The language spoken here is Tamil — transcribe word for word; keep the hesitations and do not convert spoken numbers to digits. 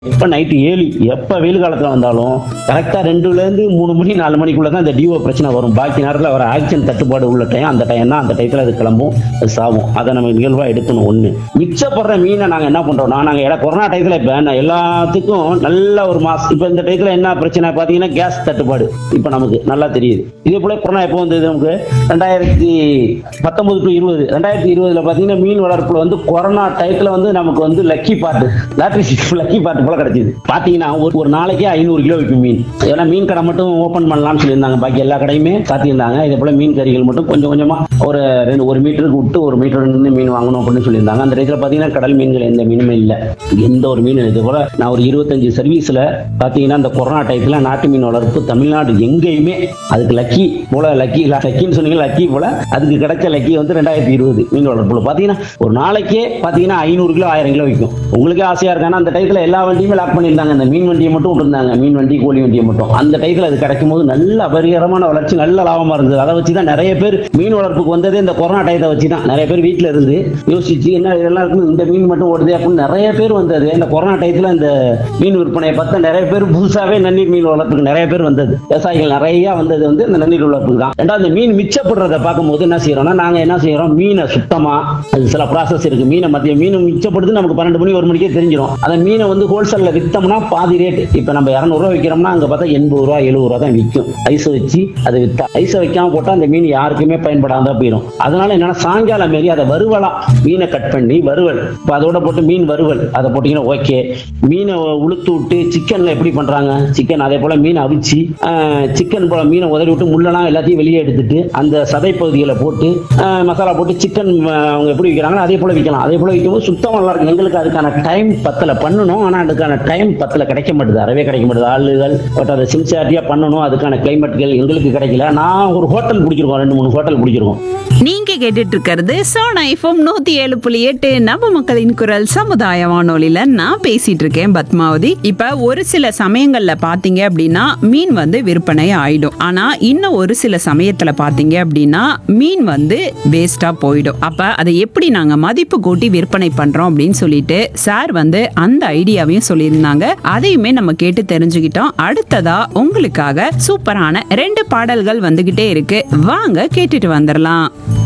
எப்ப நைட்டு ஏழு எப்ப வெயில் காலத்துல வந்தாலும் கரெக்டா ரெண்டுல இருந்து மூணு மணி நாலு மணிக்குள்ள தான் இந்த டிஓ பிரச்சனை வரும். பாக்கி நேரத்துல வர ஆக்சிஜன் தட்டுப்பாடு உள்ள டைம் அந்த டைம் தான், அந்த டயத்துல அது கிளம்பும், அது சாகும். அதை நம்ம நிகழ்வா எடுக்கணும். ஒண்ணு மிச்சப்படுற மீனை நாங்க என்ன பண்றோம்னா, நாங்க இட- கொரோனா டயத்துல இப்ப நான் எல்லாத்துக்கும் நல்ல ஒரு மாசம் இப்ப இந்த டயத்துல என்ன பிரச்சனை பாத்தீங்கன்னா கேஸ் தட்டுப்பாடு இப்ப நமக்கு நல்லா தெரியுது. இதே போல கொரோனா எப்போ வந்தது நமக்கு ரெண்டாயிரத்தி பத்தொன்பது டு இருபது ரெண்டாயிரத்தி இருபதுல பாத்தீங்கன்னா மீன் வளர்ப்புல வந்து கொரோனா டயத்துல வந்து நமக்கு வந்து லக்கி பாட்டு லாட்ரி லக்கி பாட்டு போல கிடைச்சது. பாத்தீங்கன்னா ஒரு ஒரு நாளைக்கே ஐநூறு கிலோ விற்கும் மீன். ஏன்னா மீன் கடை மட்டும் ஓபன் பண்ணலாம்னு சொல்லியிருந்தாங்க, பாக்கி எல்லா கடையுமே சாத்தியிருந்தாங்க. இதே போல மீன் கறிகள் மட்டும் கொஞ்சம் கொஞ்சமா ஒரு ரெண்டு ஒரு மீட்டருக்கு விட்டு ஒரு மீட்டர் இருந்து மீன் வாங்கணும் அப்படின்னு சொல்லியிருந்தாங்க. அந்த டயத்துல பாத்தீங்கன்னா கடல் மீன்கள் எந்த மீனுமே இல்லை, எந்த ஒரு மீன். இது போல நான் ஒரு இருபத்தஞ்சு சர்வீஸ்ல பாத்தீங்கன்னா இந்த கொரோனா டயத்துல நாட்டு மீன் வளர்ப்பு தமிழ்நாடு எங்கேயுமே அதுக்கு லக்கி போல லக்கி லக்கின்னு சொன்னீங்க, லக்கி போல அதுக்கு கிடைச்ச லக்கி வந்து ரெண்டாயிரத்தி இருபது மீன் வளர்ப்புல பாத்தீங்கன்னா ஒரு நாளைக்கே பாத்தீங்கன்னா ஐநூறு கிலோ ஆயிரம் கிலோ விற்கும். உங்களுக்கே ஆசையா இருக்கானா அந்த டயத்துல எல்லா வண்டியுமே லாக் பண்ணியிருந்தாங்க, அந்த மீன் வண்டியை மட்டும் விட்டுருந்தாங்க, மீன் வண்டி கோழி வண்டியை மட்டும். அந்த டயத்துல அது கிடைக்கும் போது நல்ல அபரிகரமான வளர்ச்சி, நல்ல லாபமா இருந்தது. அதை வச்சுதான் நிறைய பேர் மீன் வளர்ப்புக்கு வந்ததே இந்த கொரோனா டயத்தை வச்சுதான். நிறைய பேர் வீட்டுல இருந்து யோசிச்சு என்ன இதெல்லாம் இருக்கு, இந்த மீன் மட்டும் ஓடுதே அப்படின்னு நிறைய பேர் வந்தது. இந்த கொரோனா டயத்துல இந்த மீன் விற்பனையை பார்த்தா நிறைய பேர் புதுசாவே நன்னீர் மீன் வளர்ப்புக்கு நிறைய பேர் வந்தது. விவசாயிகள் நிறைய வந்தது வந்து இந்த நன்னீர் வளர்ப்புக்கு தான். ரெண்டாவது இந்த மீன் மிச்சப்படுறத பார்க்கும்போது என்ன செய்யறோம்னா, நாங்க என்ன செய்யறோம், மீனை சுத்தமா அது சில ப்ராசஸ் இருக்கு. மீனை மத்திய மீன் மிச்சப்படுது நமக்கு பன்னெண்டு மணி ஒரு மணிக்கே தெரிஞ்சிடும். அந்த மீனை வந்து ஹோல்சேல்ல வித்தோம்னா பாதி ரேட். இப்ப நம்ம இருநூறு ரூபாய் விற்கிறோம்னா அங்க பார்த்தா எண்பது ரூபாய் எழுபது ரூபாய் தான் விற்கும். ஐஸ் வச்சு அதை வித்தா, ஐஸை வைக்காம போட்டா அந்த மீன் யாருக்குமே பயன்படாத போயிடும். அதனால என்னன்னா சாயங்காலம் மாரி அதை வறுவலா மீனை கட் பண்ணி வறுவல், இப்ப அதோட போட்டு மீன் வறுவல் அதை போட்டீங்கன்னா ஓகே. மீனை உளுத்து விட்டு சிக்கன்ல எப்படி பண்றாங்க, சிக்கன் அதே போல மீன் அவிச்சு சிக்கன் போல மீனை உதறி விட்டு முள்ளெல்லாம் எல்லாத்தையும் வெளியே எடுத்துட்டு அந்த சதை பகுதிகளை போட்டு ஆஹ், மசாலா போட்டு சிக்கன் அவங்க எப்படி விற்கிறாங்களோ அதே போல விற்கலாம். அதே போல விற்கும்போது சுத்தம் நல்லா இருக்கும். எங்களுக்கு அதுக்கான டைம் பத்தல பண்ணணும், ஆனா அதுக்கான டைம் பத்தல கிடைக்க மாட்டேது, அறவே கிடைக்க மாட்டேது. ஆளுகள் பட் அதை சின்சியாரிட்டியா பண்ணணும், அதுக்கான கிளைமேட்கள் எங்களுக்கு கிடைக்கல. நான் ஒரு ஹோட்டல் பிடிச்சிருக்கோம், ரெண்டு மூணு ஹோட்டல் பிடிச்சிருக்கோம். நீங்க கேட்டுட்டு இருக்கிறது சோனா எஃப்எம் நூத்தி ஏழு புள்ளி எட்டு நம்ம மக்களின் குரல் சமுதாய வானொலியில நான் பேசிட்டு இருக்கேன் பத்மாவதி. இப்ப ஒரு சில சமயங்கள்ல பாத்தீங்க அப்படின்னா மீன் வந்து விற்பனை ஆயிடும். ஆனா இன்னும் ஒரு சில சமயத்துல பாத்தீங்க அப்படின்னா மீன் வந்து வேஸ்டா போயிடும். அப்ப அதை எப்படி நாங்க மதிப்பு கூட்டி விற்பனை பண்றோம் அப்படின்னு சொல்லிட்டு சார் வந்து அந்த ஐடியாவையும் சொல்லியிருந்தாங்க. அதையுமே நம்ம கேட்டு தெரிஞ்சுக்கிட்டோம். அடுத்ததா உங்களுக்காக சூப்பரான ரெண்டு பாடல்கள் வந்துகிட்டே இருக்கு, வாங்க கேட்டுட்டு வந்துடலாம்.